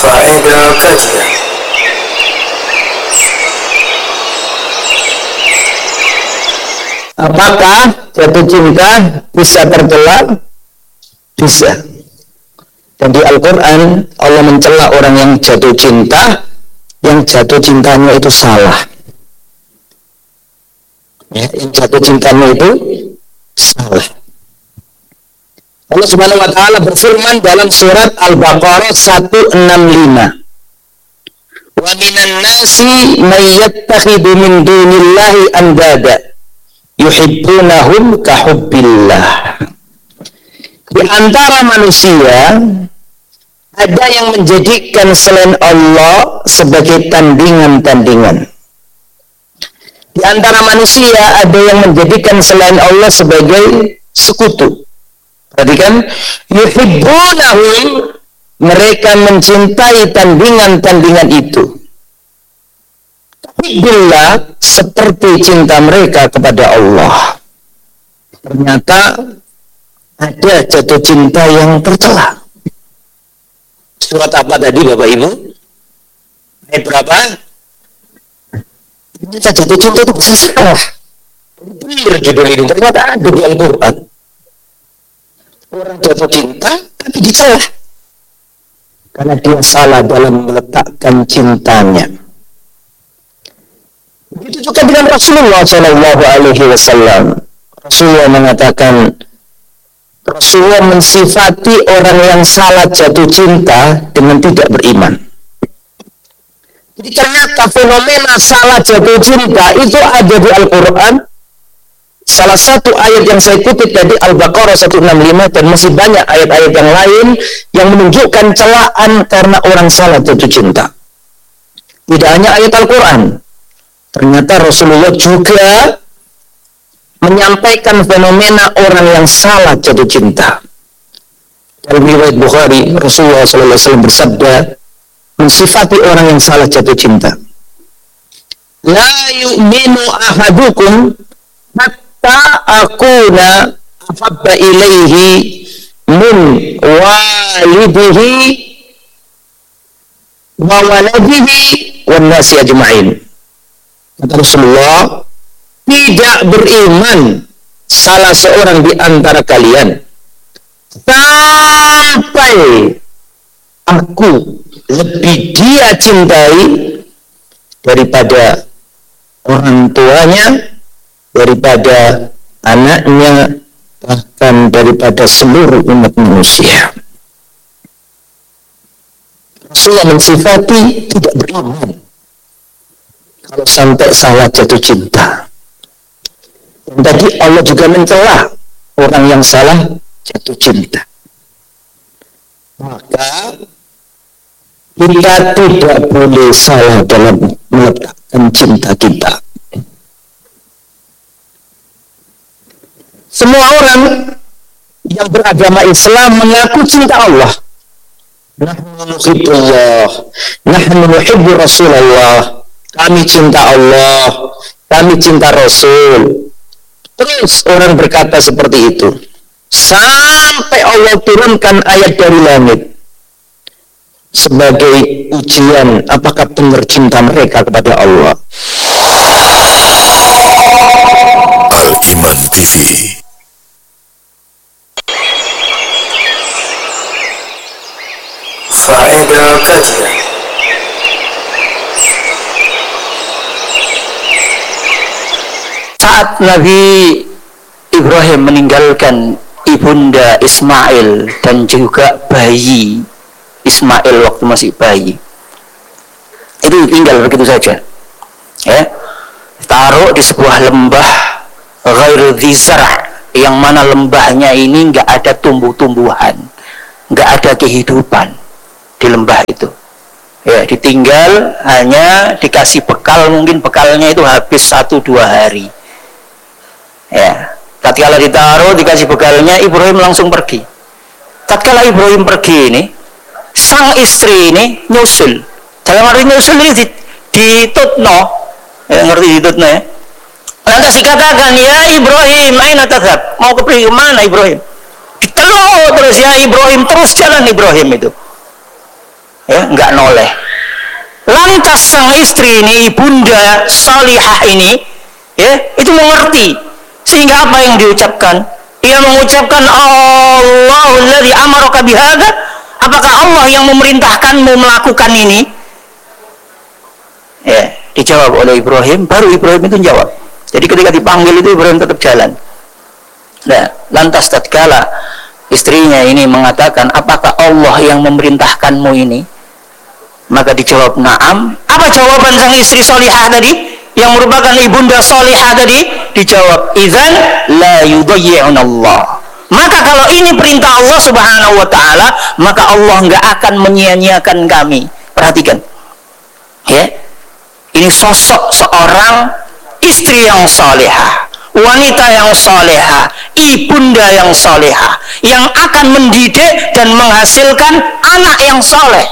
Faedah kajian. Apakah jatuh cinta bisa tercela? Bisa. Dan di Al-Quran Allah mencela orang yang jatuh cinta, yang jatuh cintanya itu salah. Ya, yang jatuh cintanya itu salah. Allah Subhanahu wa taala berfirman dalam surat Al-Baqarah 165. Wa minan nasi may yattakhidhu min dunillahi andada yuhibbunahum kahubbillah. Di antara manusia ada yang menjadikan selain Allah sebagai tandingan-tandingan. Di antara manusia ada yang menjadikan selain Allah sebagai sekutu. Perhatikan, yuhibbunahum, mereka mencintai tandingan-tandingan itu. Bila seperti cinta mereka kepada Allah. Ternyata ada jatuh cinta yang tercela. Surat apa tadi Bapak Ibu? Ayat berapa? Ternyata jatuh cinta itu bisa salah. Benar judul ini, ternyata ada di Al-Quran. Orang jatuh cinta tapi dicela karena dia salah dalam meletakkan cintanya. Begitu juga dengan Rasulullah Shallallahu Alaihi Wasallam. Rasulullah mengatakan, Rasulullah mensifati orang yang salah jatuh cinta dengan tidak beriman. Jadi ternyata fenomena salah jatuh cinta itu ada di Al-Quran. Salah satu ayat yang saya kutip dari Al-Baqarah 165 dan masih banyak ayat-ayat yang lain yang menunjukkan celaan karena orang salah jatuh cinta. Tidak hanya ayat Al-Quran, ternyata Rasulullah juga menyampaikan fenomena orang yang salah jatuh cinta. Dalam riwayat Bukhari, Rasulullah SAW bersabda mensifati orang yang salah jatuh cinta. La yu'minu ahadukum ta'akuna ahabba ilaihi min walidihi wa waladihi wan nasi ajma'in. Kata Rasulullah, tidak beriman salah seorang di antara kalian sampai aku lebih dia cintai daripada orang tuanya, daripada anaknya, bahkan daripada seluruh umat manusia. Rasulullah mensifati tidak beriman kalau sampai salah jatuh cinta. Dan tadi Allah juga mencela orang yang salah jatuh cinta. Maka kita tidak boleh salah dalam meletakkan cinta kita. Semua orang yang beragama Islam mengaku cinta Allah. Nahnu nuhibbullah, nahnu nuhibbu Rasulullah. Kami cinta Allah, kami cinta Rasul. Terus orang berkata seperti itu sampai Allah turunkan ayat dari langit sebagai ujian apakah benar cinta mereka kepada Allah. Al-Iman TV. Faedah kajian. Saat Nabi Ibrahim meninggalkan ibunda Ismail dan juga bayi Ismail waktu masih bayi, itu ditinggal begitu saja, ya, taruh di sebuah lembah ghairu dzi zar', yang mana lembahnya ini nggak ada tumbuh-tumbuhan, nggak ada kehidupan di lembah itu, ya, ditinggal, hanya dikasih bekal, mungkin bekalnya itu habis 1-2 hari, ya. Tatkala ditaruh, dikasih bekalnya, Ibrahim langsung pergi. Tatkala Ibrahim pergi ini, sang istri ini nyusul. Dalam arti nyusul ini ditutno, ya, ngerti ditutno ya. Lantas dikatakan, ya Ibrahim, aina tadhab? Mau pergi kemana Ibrahim? Diteluk terus, ya Ibrahim, terus jalan Ibrahim itu. Ya, enggak noleh. Lantas sang istri ini, ibunda salihah ini, ya, itu mengerti. Sehingga apa yang diucapkan? Ia mengucapkan, Allahulladzi amaraka bihadza. Apakah Allah yang memerintahkanmu melakukan ini? Ya, dijawab oleh Ibrahim. Baru Ibrahim itu jawab. Jadi ketika dipanggil itu Ibrahim tetap jalan. Nah, lantas tatkala istrinya ini mengatakan, apakah Allah yang memerintahkanmu ini? Maka dijawab, na'am. Apa jawaban sang istri solihah tadi? Yang merupakan ibunda solihah tadi? Dijawab, idzan la yudayyi'un Allah. Maka kalau ini perintah Allah subhanahu wa ta'ala, maka Allah nggak akan menyia-nyiakan kami. Perhatikan. Ya. Ini sosok seorang istri yang solihah, wanita yang solehah, ibunda yang solehah, yang akan mendidik dan menghasilkan anak yang soleh.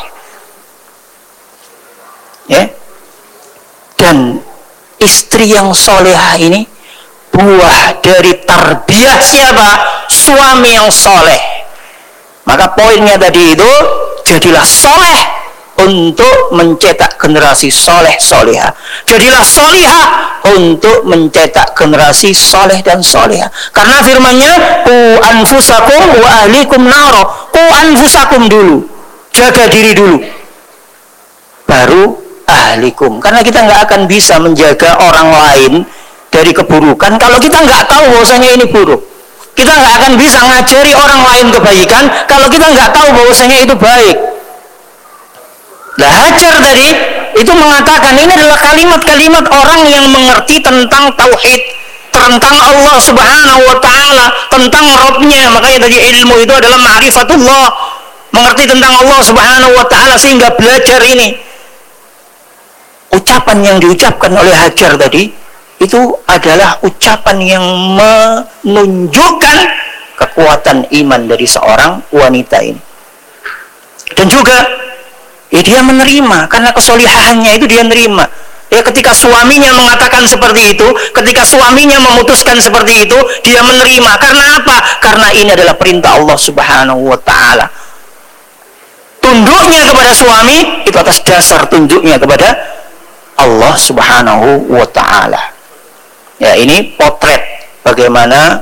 Ya. Dan istri yang solehah ini buah dari tarbiyah siapa? Suami yang soleh. Maka poinnya tadi itu, jadilah soleh untuk mencetak generasi soleh solehah. Jadilah solehah untuk mencetak generasi soleh dan solehah. Karena firmannya, ku anfusakum wa ahlikum naro. Ku anfusakum dulu, jaga diri dulu, baru ahlikum. Karena kita nggak akan bisa menjaga orang lain dari keburukan kalau kita nggak tahu bahwasanya ini buruk. Kita nggak akan bisa ngajari orang lain kebaikan kalau kita nggak tahu bahwasanya itu baik. Nah, Hajar tadi itu mengatakan ini adalah kalimat-kalimat orang yang mengerti tentang tauhid, tentang Allah subhanahu wa ta'ala, tentang Rabbnya. Makanya tadi ilmu itu adalah ma'rifatullah, mengerti tentang Allah subhanahu wa ta'ala, sehingga belajar ini. Ucapan yang diucapkan oleh Hajar tadi itu adalah ucapan yang menunjukkan kekuatan iman dari seorang wanita ini. Dan juga ya, dia menerima, karena kesolihahannya itu dia menerima. Ya, ketika suaminya mengatakan seperti itu, ketika suaminya memutuskan seperti itu, dia menerima. Karena apa? Karena ini adalah perintah Allah subhanahu wa ta'ala. Tunduknya kepada suami itu atas dasar tunduknya kepada Allah subhanahu wa ta'ala. Ya, ini potret bagaimana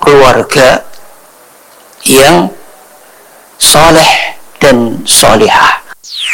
keluarga yang soleh dan solihah.